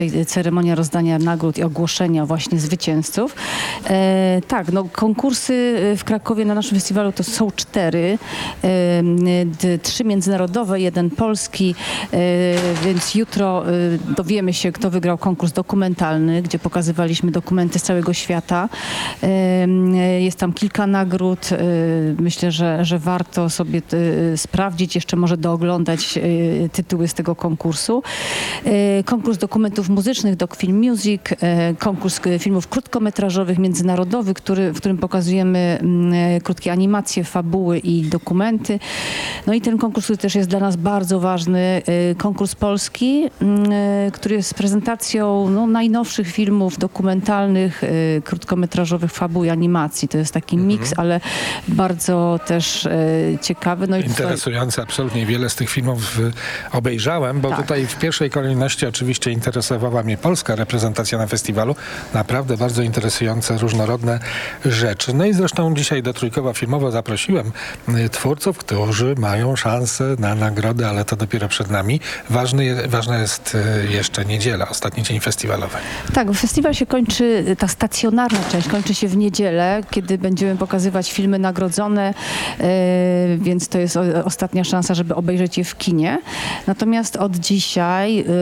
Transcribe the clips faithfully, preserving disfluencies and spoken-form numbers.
ceremonia rozdania nagród i ogłoszenia właśnie zwycięzców. E, tak, no konkursy w Krakowie na naszym festiwalu to są cztery. E, d, trzy międzynarodowe, jeden polski, e, więc jutro e, dowiemy się, kto wygrał konkurs dokumentalny, gdzie pokazywaliśmy dokumenty z całego świata. E, jest tam kilka nagród. E, myślę, że, że warto sobie e, sprawdzić, jeszcze może dooglądać e, tytuły z tego konkursu. E, konkurs dokumentów muzycznych, Doc Film Music, e, konkurs filmów krótkometrażowych, międzynarodowych, który, w którym pokazujemy m, krótkie animacje, fabuły i dokumenty. No i ten konkurs, który też jest dla nas bardzo ważny, e, konkurs polski, m, który jest prezentacją no, najnowszych filmów dokumentalnych, e, krótkometrażowych, fabuł i animacji. To jest taki Mhm. miks, ale bardzo też e, ciekawy. No i Interesujący, tutaj... absolutnie wiele z tych filmów obejrzałem, bo tak. tutaj w pierwszej kolejności oczywiście interesowała mnie polska reprezentacja na festiwalu. Naprawdę bardzo interesujące, różnorodne rzeczy. No i zresztą dzisiaj do Trójkowa Filmowo zaprosiłem twórców, którzy mają szansę na nagrodę, ale to dopiero przed nami. Ważny, ważna jest jeszcze niedziela, ostatni dzień festiwalowy. Tak, festiwal się kończy, ta stacjonarna część kończy się w niedzielę, kiedy będziemy pokazywać filmy nagrodzone, yy, więc to jest o, ostatnia szansa, żeby obejrzeć je w kinie. Natomiast od dzisiaj yy,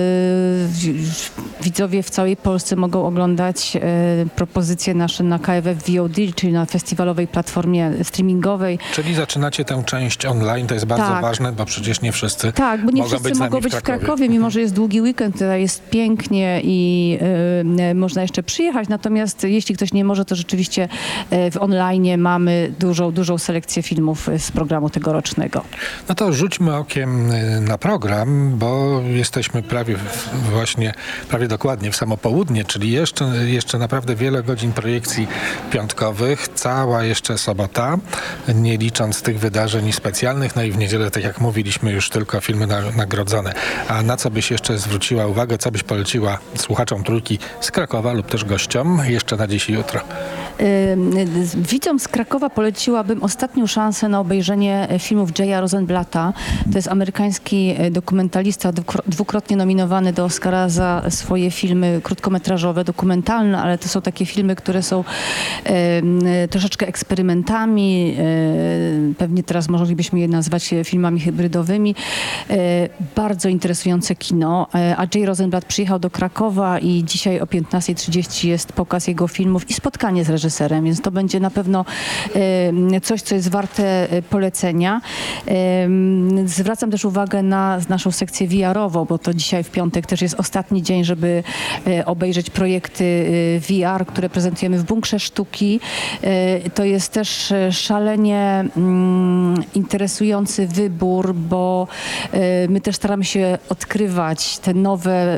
widzowie w całej Polsce mogą oglądać e, propozycje nasze na K F F V O D, czyli na festiwalowej platformie streamingowej. Czyli zaczynacie tę część online, to jest bardzo tak. ważne, bo przecież nie wszyscy Tak, bo nie mogą wszyscy być mogą być być w Krakowie, Krakowie, mimo że jest długi weekend, tutaj jest pięknie i e, można jeszcze przyjechać. Natomiast jeśli ktoś nie może, to rzeczywiście e, w online mamy dużą, dużą selekcję filmów z programu tegorocznego. No to rzućmy okiem na program, bo jesteśmy prawie w, właśnie prawie dokładnie w samo południe, czyli jeszcze, jeszcze naprawdę wiele godzin projekcji piątkowych, cała jeszcze sobota, nie licząc tych wydarzeń specjalnych, no i w niedzielę, tak jak mówiliśmy, już tylko filmy na, nagrodzone. A na co byś jeszcze zwróciła uwagę, co byś poleciła słuchaczom Trójki z Krakowa lub też gościom jeszcze na dziś i jutro? Widzom z Krakowa poleciłabym ostatnią szansę na obejrzenie filmów Jaya Rosenblatta. To jest amerykański dokumentalista, dwukrotnie nominowany do Oscara za swoje filmy krótkometrażowe, dokumentalne, ale to są takie filmy, które są e, troszeczkę eksperymentami. E, pewnie teraz moglibyśmy je nazwać filmami hybrydowymi. E, bardzo interesujące kino. E, a Jay Rosenblatt przyjechał do Krakowa i dzisiaj o piętnasta trzydzieści jest pokaz jego filmów i spotkanie z reżyserem, więc to będzie na pewno e, coś, co jest warte polecenia. E, zwracam też uwagę na naszą sekcję V R-ową, bo to dzisiaj w piątek też jest ostatni dzień, żeby e, obejrzeć projekty e, V R, które prezentujemy w Bunkrze Sztuki. E, to jest też szalenie mm, interesujący wybór, bo e, my też staramy się odkrywać te nowe e,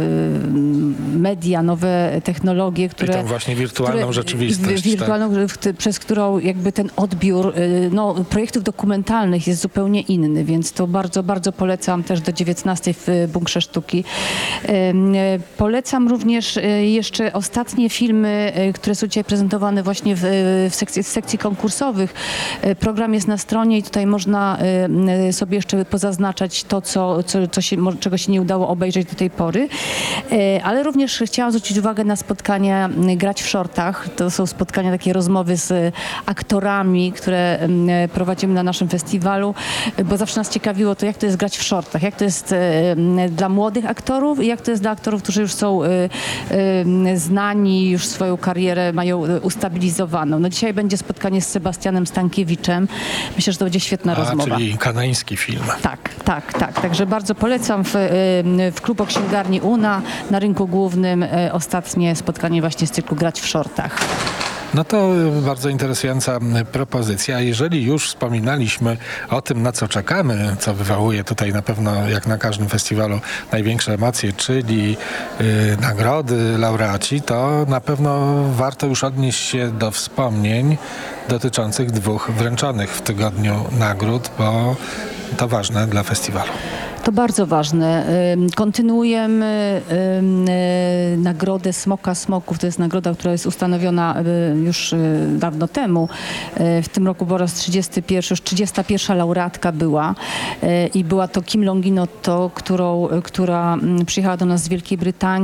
media, nowe technologie, które... I tą właśnie wirtualną które, rzeczywistość. Wirtualną, tak. Przez którą jakby ten odbiór e, no, projektów dokumentalnych jest zupełnie inny, więc to bardzo, bardzo polecam też do dziewiętnastej w Bunkrze Sztuki. E, Polecam również jeszcze ostatnie filmy, które są dzisiaj prezentowane właśnie w, w sekcji, w sekcji konkursowych. Program jest na stronie i tutaj można sobie jeszcze pozaznaczać to, co, co, co się, czego się nie udało obejrzeć do tej pory. Ale również chciałam zwrócić uwagę na spotkania Grać w shortach. To są spotkania, takie rozmowy z aktorami, które prowadzimy na naszym festiwalu, bo zawsze nas ciekawiło to, jak to jest grać w shortach, jak to jest dla młodych aktorów i jak to jest dla aktorów, którzy już są y, y, znani, już swoją karierę mają ustabilizowaną. No dzisiaj będzie spotkanie z Sebastianem Stankiewiczem. Myślę, że to będzie świetna A, rozmowa. czyli kanański film. Tak, tak, tak. Także bardzo polecam w, y, w klubu księgarni Una na rynku głównym y, ostatnie spotkanie właśnie z cyklu Grać w shortach. No to bardzo interesująca propozycja. Jeżeli już wspominaliśmy o tym, na co czekamy, co wywołuje tutaj na pewno, jak na każdym festiwalu, największe emocje, czyli y, nagrody, laureaci, to na pewno warto już odnieść się do wspomnień dotyczących dwóch wręczonych w tygodniu nagród, bo to ważne dla festiwalu. To bardzo ważne. Ym, Kontynuujemy ym, y, nagrodę Smoka Smoków. To jest nagroda, która jest ustanowiona y, już y, dawno temu. Y, W tym roku po raz trzydziesty pierwszy, już trzydziesta pierwsza laureatka była y, i była to Kim Longinotto, którą, która mm, przyjechała do nas z Wielkiej Brytanii.